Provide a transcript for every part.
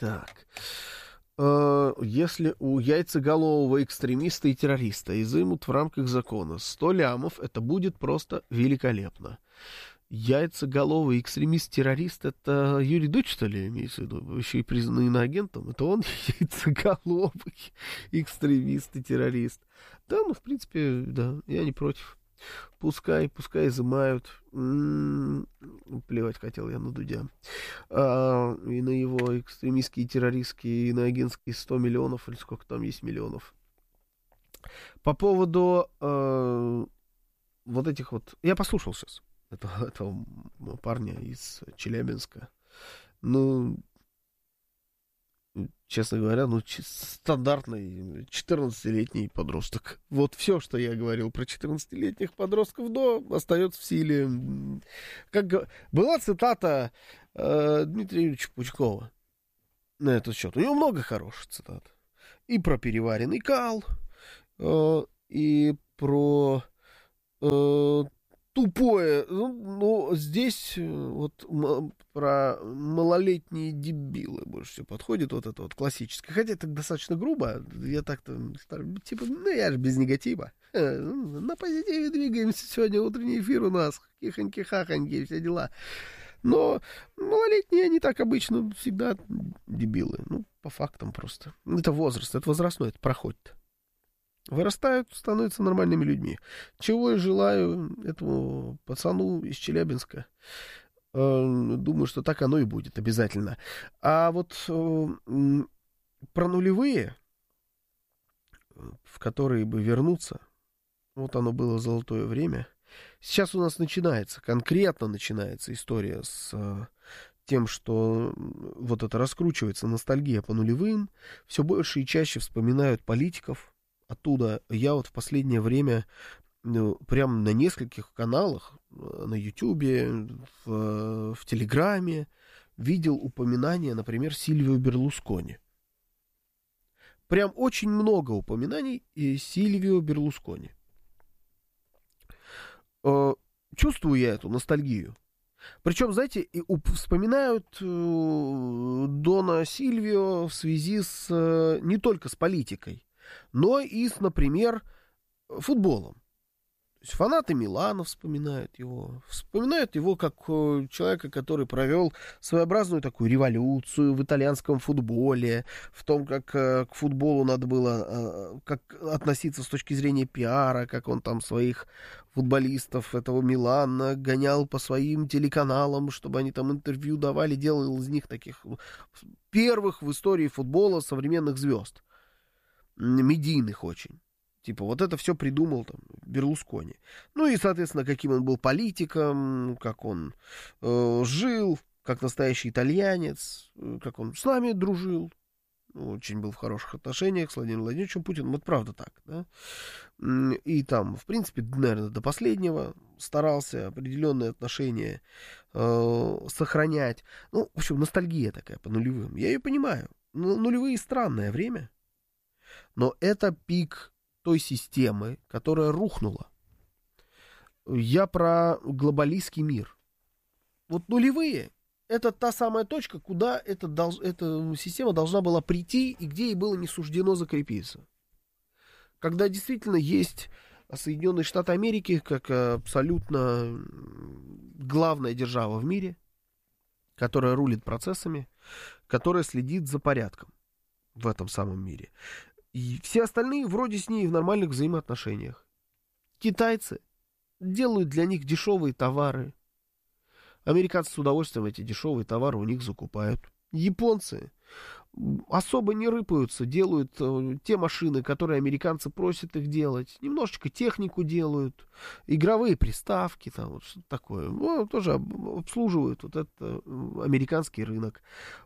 Так. Если у яйцеголового экстремиста и террориста изымут в рамках закона 100 лямов, это будет просто великолепно. Яйцеголовый экстремист-террорист — это Юрий Дудь, что ли, имеется в виду? Еще и признанный иноагентом. Это он яйцеголовый экстремист и террорист. Да, ну, в принципе, да, я не против. Пускай изымают. Плевать хотел я на Дудя. И на его экстремистские, террористские, иноагентские 100 миллионов, или сколько там есть миллионов. По поводу вот этих вот... Я послушал сейчас этого парня из Челябинска. Ну, честно говоря, стандартный 14-летний подросток. Вот все, что я говорил про 14-летних подростков, остается в силе. Была цитата Дмитрия Юрьевича Пучкова на этот счет. У него много хороших цитат. И про переваренный кал, и про тупое, здесь вот про малолетние дебилы больше всего подходит, вот это вот классическое. Хотя это достаточно грубо, я так-то, типа, я же без негатива. На позитиве двигаемся, сегодня утренний эфир у нас, хихоньки-хахоньки, все дела. Но малолетние, они так обычно всегда дебилы, по фактам просто. Это возраст, это возрастной, это проходит. Вырастают, становятся нормальными людьми. Чего я желаю этому пацану из Челябинска. Думаю, что так оно и будет обязательно. А вот про нулевые, в которые бы вернуться, вот оно было золотое время. Сейчас у нас конкретно начинается история с тем, что вот это раскручивается ностальгия по нулевым. Все больше и чаще вспоминают политиков. Оттуда я вот в последнее время прямо на нескольких каналах, на Ютубе, в Телеграме, видел упоминания, например, Сильвио Берлускони. Прям очень много упоминаний Сильвио Берлускони. Чувствую я эту ностальгию. Причем, знаете, вспоминают Дона Сильвио в связи не только с политикой, но и с, например, футболом. То есть фанаты Милана вспоминают его как человека, который провел своеобразную такую революцию в итальянском футболе, в том, как к футболу надо было как относиться с точки зрения пиара, как он там своих футболистов этого Милана гонял по своим телеканалам, чтобы они там интервью давали, делал из них таких первых в истории футбола современных звезд. Медийных очень. Типа, вот это все придумал там Берлускони. Ну и, соответственно, каким он был политиком, как он жил, как настоящий итальянец, как он с нами дружил. Очень был в хороших отношениях с Владимиром Владимировичем Путиным. Это правда так, да? И там, в принципе, наверное, до последнего старался определенные отношения сохранять. В общем, ностальгия такая по нулевым. Я ее понимаю. Нулевые — странное время. Но это пик той системы, которая рухнула. Я про глобалистский мир. Вот нулевые — это та самая точка, куда эта система должна была прийти и где ей было не суждено закрепиться. Когда действительно есть Соединенные Штаты Америки как абсолютно главная держава в мире, которая рулит процессами, которая следит за порядком в этом самом мире. И все остальные вроде с ней в нормальных взаимоотношениях. Китайцы делают для них дешевые товары. Американцы с удовольствием эти дешевые товары у них закупают. Японцы особо не рыпаются, делают те машины, которые американцы просят их делать. Немножечко технику делают, игровые приставки, там вот что-то такое. Тоже обслуживают вот этот американский рынок.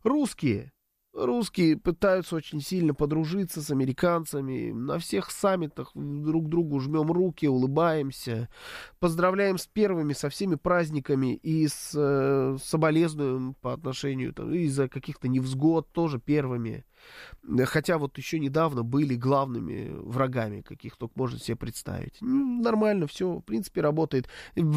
Русские пытаются очень сильно подружиться с американцами. На всех саммитах друг другу жмем руки, улыбаемся. Поздравляем с первыми, со всеми праздниками. И соболезнуем по отношению из-за каких-то невзгод тоже первыми. Хотя вот еще недавно были главными врагами, каких только можно себе представить. Нормально все, в принципе, работает.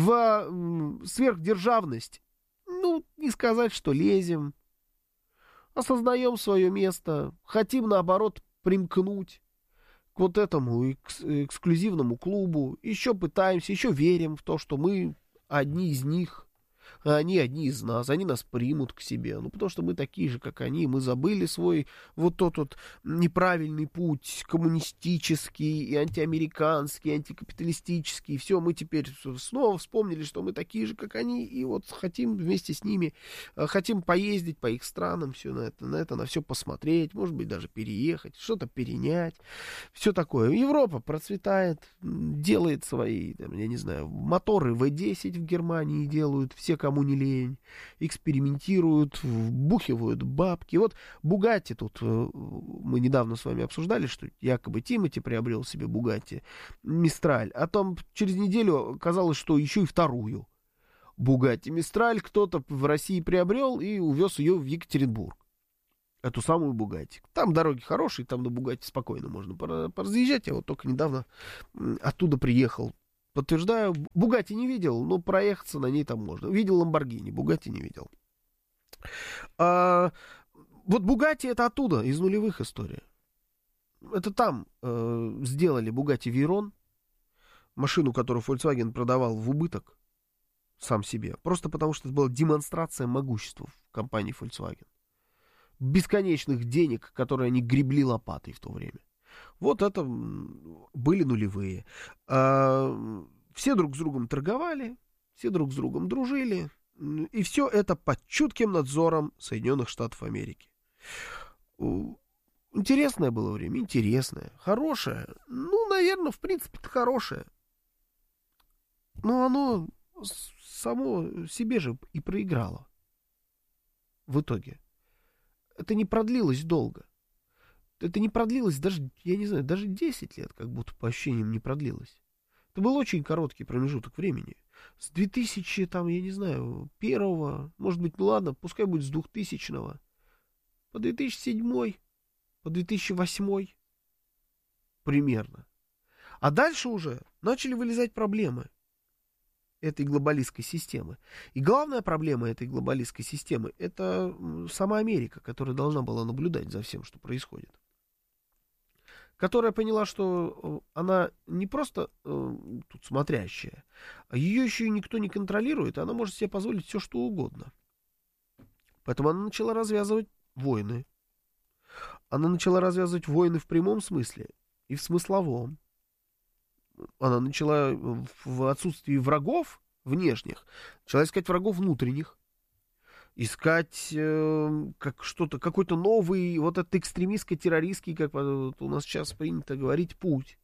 В сверхдержавность, не сказать, что лезем. осознаем свое место, хотим, наоборот, примкнуть к вот этому эксклюзивному клубу, еще пытаемся, еще верим в то, что мы одни из них, а они одни из нас, они нас примут к себе, ну, потому что мы такие же, как они, мы забыли свой вот тот вот неправильный путь, коммунистический, и антиамериканский, и антикапиталистический, и все, мы теперь снова вспомнили, что мы такие же, как они, и вот хотим вместе с ними, хотим поездить по их странам, все на все посмотреть, может быть, даже переехать, что-то перенять, все такое. Европа процветает, делает свои, там, я не знаю, моторы V10 в Германии делают, все, кому не лень, экспериментируют, вбухивают бабки. Вот Бугатти тут, мы недавно с вами обсуждали, что якобы Тимати приобрел себе Бугатти Мистраль, а там через неделю оказалось, что еще и вторую Бугатти Мистраль кто-то в России приобрел и увез ее в Екатеринбург. Эту самую Бугатти. Там дороги хорошие, там на Бугатти спокойно можно поразъезжать. Я вот только недавно оттуда приехал. Подтверждаю, Бугатти не видел, но проехаться на ней там можно. Видел Ламборгини, Бугатти не видел. Вот Бугатти это оттуда, из нулевых история. Это там сделали Бугатти Вейрон, машину, которую Volkswagen продавал в убыток сам себе. Просто потому, что это была демонстрация могущества в компании Volkswagen. Бесконечных денег, которые они гребли лопатой в то время. Вот это были нулевые. Все друг с другом торговали, все друг с другом дружили. И все это под чутким надзором Соединенных Штатов Америки. Интересное было время, интересное, хорошее. Ну, наверное, в принципе, хорошее. Но оно само себе же и проиграло. В итоге. Это не продлилось долго. Это не продлилось даже, я не знаю, даже 10 лет, как будто по ощущениям не продлилось. Это был очень короткий промежуток времени. С 2000, там, я не знаю, первого, может быть, ну ладно, пускай будет с 2000-го, по 2007, по 2008 примерно. А дальше уже начали вылезать проблемы этой глобалистской системы. И главная проблема этой глобалистской системы — это сама Америка, которая должна была наблюдать за всем, что происходит. Которая поняла, что она не просто тут смотрящая, а ее еще и никто не контролирует, и она может себе позволить все, что угодно. Поэтому она начала развязывать войны. Она начала развязывать войны в прямом смысле и в смысловом. Она начала в отсутствии врагов внешних, начала искать врагов внутренних. Искать как что-то, какой-то новый, вот этот экстремистско-террористский, как вот у нас сейчас принято говорить, путь.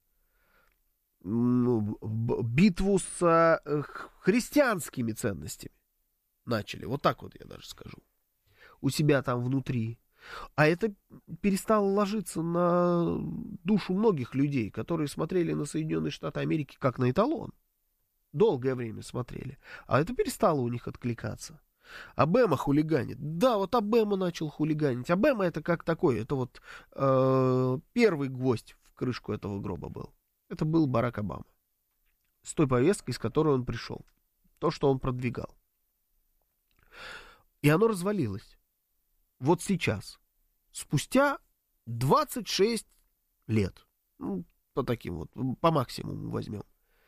Битву с христианскими ценностями начали, вот так вот я даже скажу, у себя там внутри. А это перестало ложиться на душу многих людей, которые смотрели на Соединенные Штаты Америки как на эталон. Долгое время смотрели. А это перестало у них откликаться. Обама хулиганит. Да, вот Обама начал хулиганить. Обама это как такой, это вот первый гвоздь в крышку этого гроба был. Это был Барак Обама. С той повесткой, с которой он пришел. То, что он продвигал. И оно развалилось. Вот сейчас. Спустя 26 лет. Ну, по таким вот, по максимуму возьмем.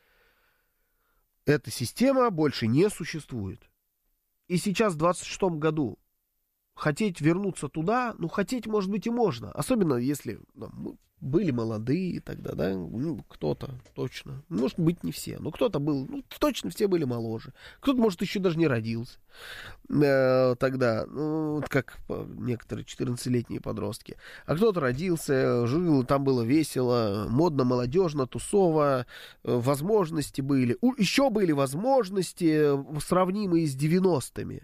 Эта система больше не существует. И сейчас, в 26-м году, хотеть вернуться туда, ну, хотеть, может быть, и можно. Особенно, если мы были молодые тогда, да, ну, кто-то точно. Может быть, не все, но кто-то был, ну, точно все были моложе. Кто-то, может, еще даже не родился тогда, ну, вот как некоторые 14-летние подростки. А кто-то родился, жил, там было весело, модно, молодежно, тусово, возможности были. Еще были возможности, сравнимые с 90-ми.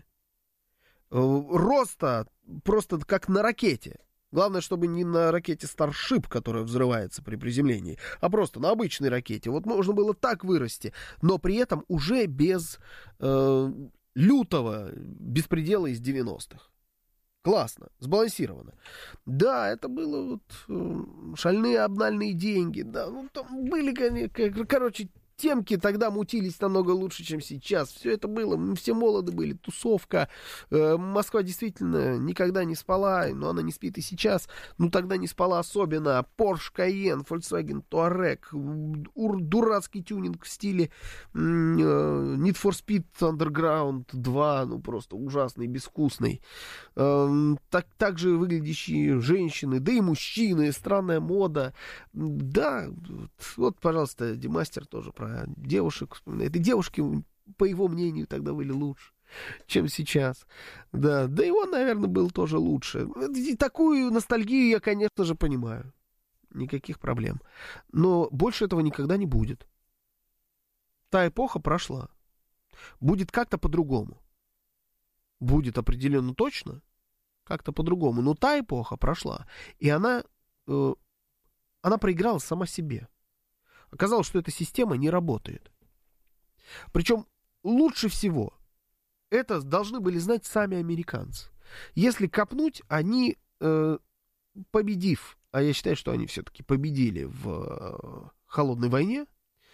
Роста просто как на ракете. Главное, чтобы не на ракете Starship, которая взрывается при приземлении, а просто на обычной ракете. Вот можно было так вырасти, но при этом уже без лютого беспредела из 90-х. Классно, сбалансировано. Да, это было вот шальные обнальные деньги. Да, ну там были, короче, темки тогда мутились намного лучше, чем сейчас. Все это было, мы все молоды были, тусовка. Москва действительно никогда не спала, но она не спит и сейчас. Ну, тогда не спала особенно. Porsche Cayenne, Volkswagen Touareg, дурацкий тюнинг в стиле Need for Speed Underground 2, ну, просто ужасный, безвкусный. Так же выглядящие женщины, да и мужчины, странная мода. Да, вот, пожалуйста, Демастер тоже про девушек вспоминает. И девушки, по его мнению, тогда были лучше, чем сейчас. Да и он, наверное, был тоже лучше. И такую ностальгию я, конечно же, понимаю. Никаких проблем. Но больше этого никогда не будет. Та эпоха прошла. Будет как-то по-другому. Будет определенно точно как-то по-другому. Но та эпоха прошла. И она проиграла сама себе. Оказалось, что эта система не работает. Причем лучше всего это должны были знать сами американцы. Если копнуть, они, победив, а я считаю, что они все-таки победили в холодной войне,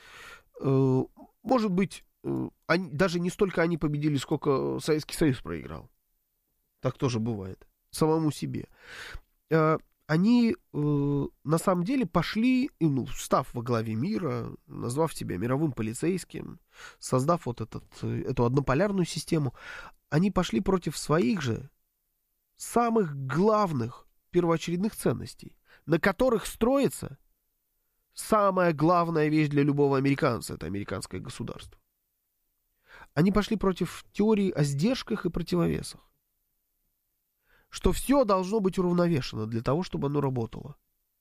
может быть, даже не столько они победили, сколько Советский Союз проиграл. Так тоже бывает. Самому себе. Они на самом деле пошли, став во главе мира, назвав себя мировым полицейским, создав вот эту однополярную систему, они пошли против своих же самых главных первоочередных ценностей, на которых строится самая главная вещь для любого американца — это американское государство. Они пошли против теории о сдержках и противовесах. Что все должно быть уравновешено для того, чтобы оно работало.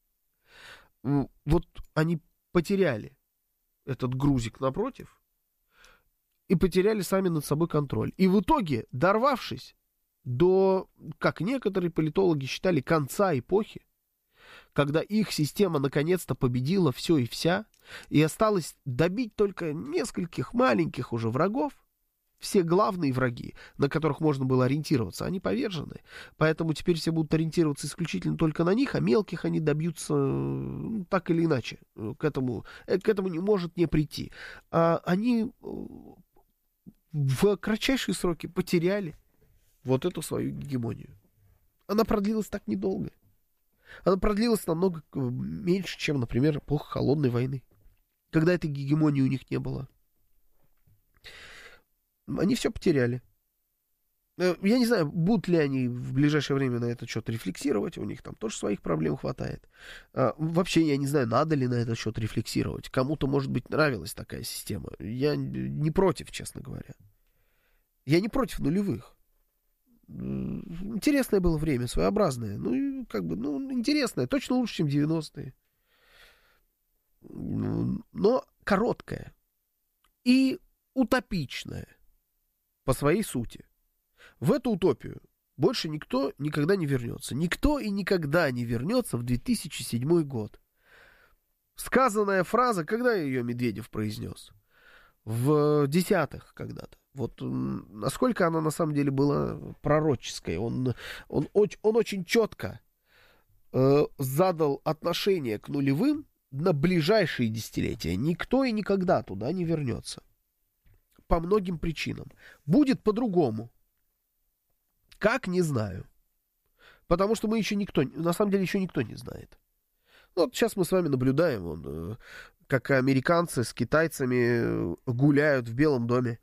Вот они потеряли этот грузик напротив и потеряли сами над собой контроль. И в итоге, дорвавшись до, как некоторые политологи считали, конца эпохи, когда их система наконец-то победила все и вся, и осталось добить только нескольких маленьких уже врагов, все главные враги, на которых можно было ориентироваться, они повержены. Поэтому теперь все будут ориентироваться исключительно только на них, а мелких они добьются так или иначе. К этому не может не прийти. Они в кратчайшие сроки потеряли вот эту свою гегемонию. Она продлилась так недолго. Она продлилась намного меньше, чем, например, эпоха Холодной войны, когда этой гегемонии у них не было. Они все потеряли. Я не знаю, будут ли они в ближайшее время на этот счет рефлексировать. У них там тоже своих проблем хватает. Вообще, я не знаю, надо ли на этот счет рефлексировать. Кому-то, может быть, нравилась такая система. Я не против, честно говоря. Я не против нулевых. Интересное было время, своеобразное. Интересное. Точно лучше, чем 90-е. Но короткое. И утопичное. По своей сути. В эту утопию больше никто никогда не вернется. Никто и никогда не вернется в 2007 год. Сказанная фраза, когда ее Медведев произнес? В десятых когда-то. Вот насколько она на самом деле была пророческой. Он очень четко задал отношение к нулевым на ближайшие десятилетия. Никто и никогда туда не вернется. По многим причинам. Будет по-другому. Как, не знаю. Потому что на самом деле еще никто не знает. Вот сейчас мы с вами наблюдаем, как американцы с китайцами гуляют в Белом доме.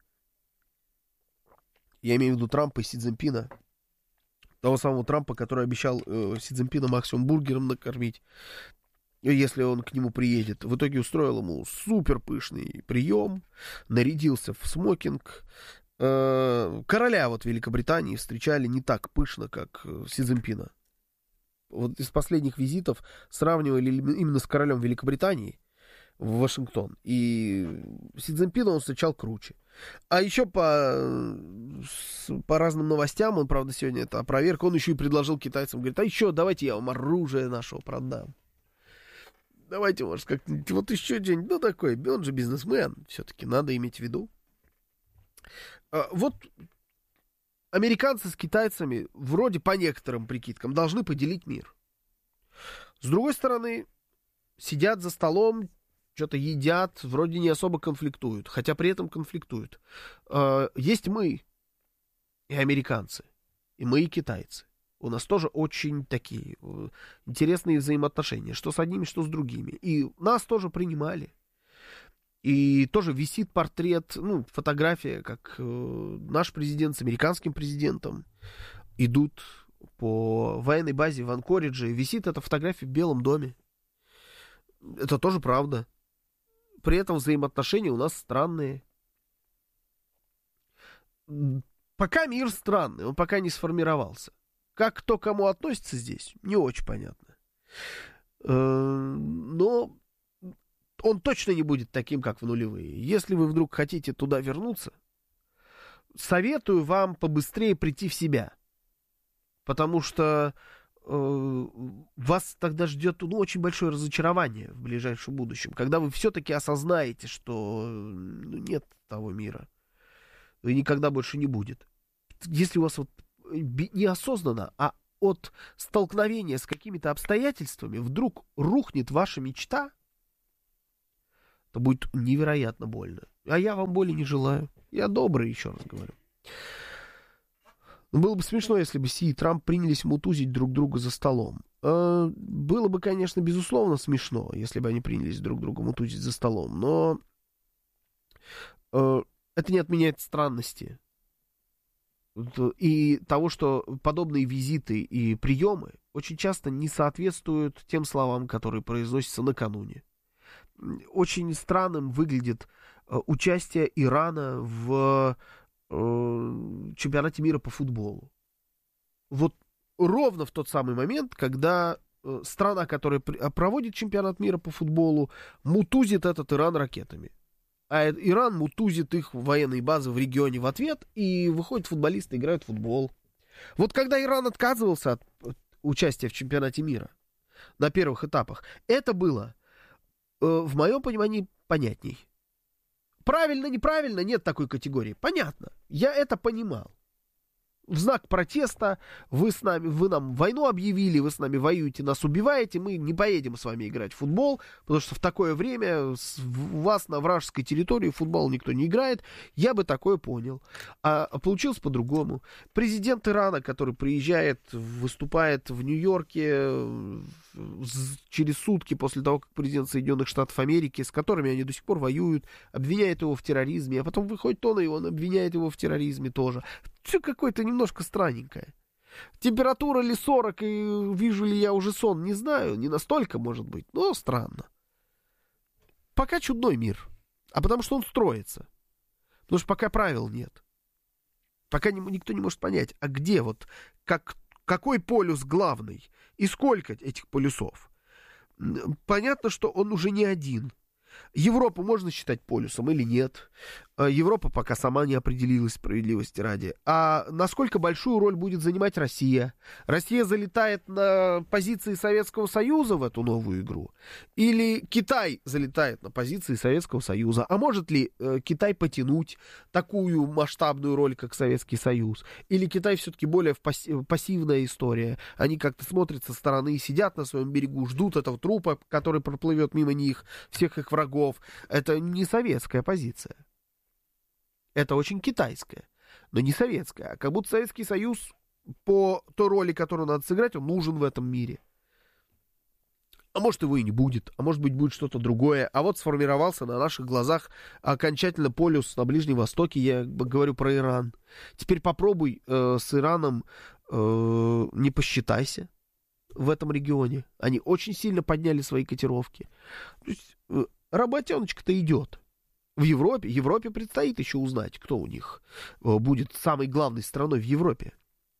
Я имею в виду Трампа и Си Цзиньпина. Того самого Трампа, который обещал Си Цзиньпина максимум бургером накормить, если он к нему приедет. В итоге устроил ему супер пышный прием, нарядился в смокинг. Короля вот Великобритании встречали не так пышно, как Си Цзиньпина. Вот из последних визитов сравнивали именно с королем Великобритании в Вашингтон. И Си Цзиньпина он встречал круче. А еще по разным новостям, он, правда, сегодня это опроверг, он еще и предложил китайцам, говорит, а еще давайте я вам оружие нашего продам. Давайте, может, как-нибудь, вот еще что-нибудь, ну, такой, он же бизнесмен, все-таки надо иметь в виду. Вот американцы с китайцами, вроде по некоторым прикидкам, должны поделить мир. С другой стороны, сидят за столом что-то едят, вроде не особо конфликтуют, хотя при этом конфликтуют. Есть мы и американцы, и мы и китайцы. У нас тоже очень такие интересные взаимоотношения, что с одними, что с другими. И нас тоже принимали. И тоже висит портрет, ну, фотография, как наш президент с американским президентом идут по военной базе в Анкоридже. Висит эта фотография в Белом доме. Это тоже правда. При этом взаимоотношения у нас странные. Пока мир странный, он пока не сформировался. Как кто к кому относится здесь, не очень понятно. Но он точно не будет таким, как в нулевые. Если вы вдруг хотите туда вернуться, советую вам побыстрее прийти в себя. Потому что вас тогда ждет очень большое разочарование в ближайшем будущем, когда вы все-таки осознаете, что нет того мира и никогда больше не будет. Если у вас вот неосознанно, а от столкновения с какими-то обстоятельствами вдруг рухнет ваша мечта, то будет невероятно больно. А я вам боли не желаю. Я добрый, еще раз говорю. Было бы смешно, если бы Си и Трамп принялись мутузить друг друга за столом. Было бы, конечно, безусловно смешно, если бы они принялись друг друга мутузить за столом, но это не отменяет странности и того, что подобные визиты и приемы очень часто не соответствуют тем словам, которые произносятся накануне. Очень странным выглядит участие Ирана в чемпионате мира по футболу. Вот ровно в тот самый момент, когда страна, которая проводит чемпионат мира по футболу, мутузит этот Иран ракетами. А Иран мутузит их военные базы в регионе в ответ, и выходят футболисты, играют в футбол. Вот когда Иран отказывался от участия в чемпионате мира на первых этапах, это было, в моем понимании, понятней. Правильно, неправильно, нет такой категории. Понятно. Я это понимал. В знак протеста вы нам войну объявили, вы с нами воюете, нас убиваете, мы не поедем с вами играть в футбол, потому что в такое время у вас на вражеской территории в футбол никто не играет. Я бы такое понял. А получилось по-другому. Президент Ирана, который приезжает, выступает в Нью-Йорке через сутки после того, как президент Соединенных Штатов Америки, с которыми они до сих пор воюют, обвиняет его в терроризме, а потом выходит он, и он обвиняет его в терроризме тоже. Все какое-то немножко странненькое. Температура ли 40, и вижу ли я уже сон, не знаю, не настолько, может быть, но странно. Пока чудной мир. А потому что он строится. Потому что пока правил нет. Пока никто не может понять, а где вот, какой полюс главный и сколько этих полюсов. Понятно, что он уже не один. Европу можно считать полюсом или нет? Европа пока сама не определилась, справедливости ради. А насколько большую роль будет занимать Россия? Россия залетает на позиции Советского Союза в эту новую игру? Или Китай залетает на позиции Советского Союза? А может ли Китай потянуть такую масштабную роль, как Советский Союз? Или Китай все-таки более пассивная история? Они как-то смотрят со стороны, сидят на своем берегу, ждут этого трупа, который проплывет мимо них, всех их врагов. Это не советская позиция. Это очень китайская, но не советская. Как будто Советский Союз по той роли, которую надо сыграть, он нужен в этом мире. А может, его и не будет. А может быть, будет что-то другое. А вот сформировался на наших глазах окончательно полюс на Ближнем Востоке. Я говорю про Иран. Теперь попробуй с Ираном не посчитайся в этом регионе. Они очень сильно подняли свои котировки. То есть работеночка-то идет. В Европе предстоит еще узнать, кто у них будет самой главной страной в Европе.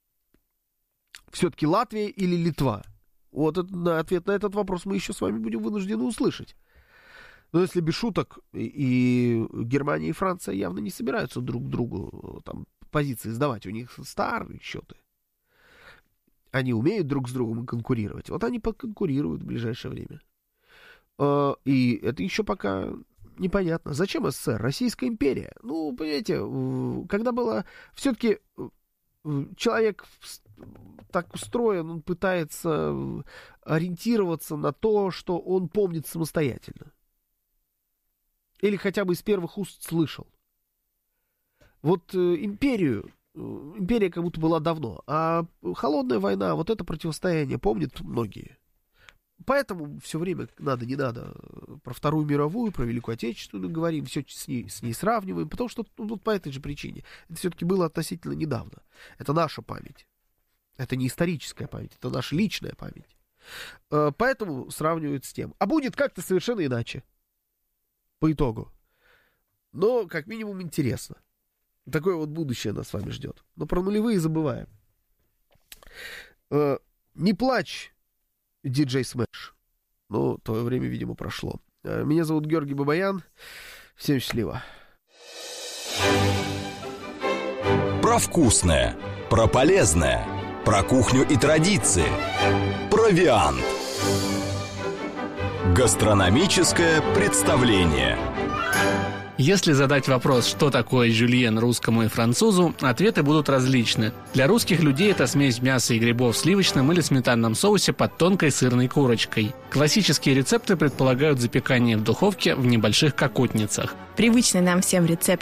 Все-таки Латвия или Литва? Вот ответ на этот вопрос мы еще с вами будем вынуждены услышать. Но если без шуток, и Германия, и Франция явно не собираются друг другу там позиции сдавать. У них старые счеты. Они умеют друг с другом конкурировать. Вот они поконкурируют в ближайшее время. И это еще пока непонятно. Зачем СССР? Российская империя. Ну, понимаете, когда было... Все-таки человек так устроен, он пытается ориентироваться на то, что он помнит самостоятельно. Или хотя бы из первых уст слышал. Вот империя как будто была давно, а холодная война, вот это противостояние помнят многие. Поэтому все время не надо про Вторую мировую, про Великую Отечественную говорим, все с ней сравниваем, потому что вот по этой же причине. Это все-таки было относительно недавно. Это наша память. Это не историческая память, это наша личная память. Поэтому сравнивают с тем. А будет как-то совершенно иначе. По итогу. Но, как минимум, интересно. Такое вот будущее нас с вами ждет. Но про нулевые забываем. Не плачь, диджей Смэш. Ну, твое время, видимо, прошло. Меня зовут Георгий Бабаян. Всем счастливо. Про вкусное, про полезное, про кухню и традиции. Провиант. Гастрономическое представление. Если задать вопрос, что такое жюльен русскому и французу, ответы будут различны. Для русских людей это смесь мяса и грибов в сливочном или сметанном соусе под тонкой сырной корочкой. Классические рецепты предполагают запекание в духовке в небольших кокотницах. Привычный нам всем рецепт